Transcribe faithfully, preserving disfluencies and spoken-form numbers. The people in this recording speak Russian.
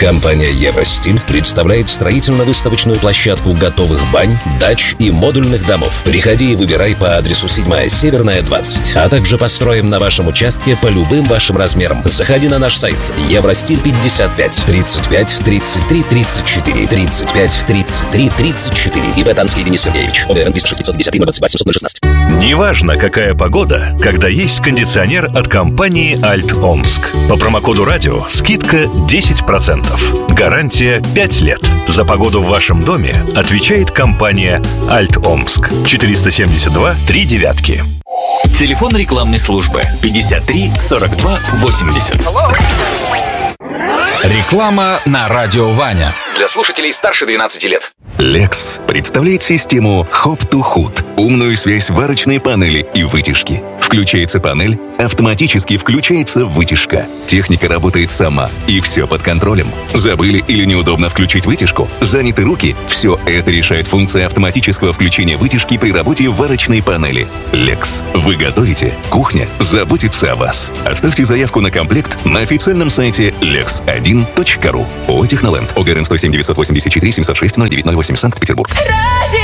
Компания «Евростиль» представляет строительно-выставочную площадку готовых бань, дач и модульных домов. Приходи и выбирай по адресу седьмая Северная, двадцать. А также построим на вашем участке по любым вашим размерам. Заходи на наш сайт евростиль пятьдесят пять тридцать пять тридцать три тридцать четыре тридцать пять тридцать три тридцать четыре. ИП Танский Денис Сергеевич. ОГРН триста шестьсот пятьдесят один двадцать восемь шестнадцать. Неважно, какая погода, когда есть кондиционер от компании «Альт Омск». По промокоду «Радио» скидка десять процентов. Гарантия пять лет. За погоду в вашем доме отвечает компания «Альт Омск». четыреста семьдесят два три девятки. Телефон рекламной службы пятьдесят три сорок два восемьдесят. Реклама на радио Ваня. Для слушателей старше двенадцати лет. Лекс представляет систему Hop to Hood. Умную связь варочной панели и вытяжки. Включается панель, автоматически включается вытяжка. Техника работает сама, и все под контролем. Забыли или неудобно включить вытяжку? Заняты руки? Все это решает функция автоматического включения вытяжки при работе варочной панели. Лекс. Вы готовите? Кухня заботится о вас. Оставьте заявку на комплект на официальном сайте лекс один точка ру. ООО «Техноленд». ОГРН сто семь девятьсот восемьдесят четыре семьсот шесть ноль девять ноль восемь, Санкт-Петербург. Радио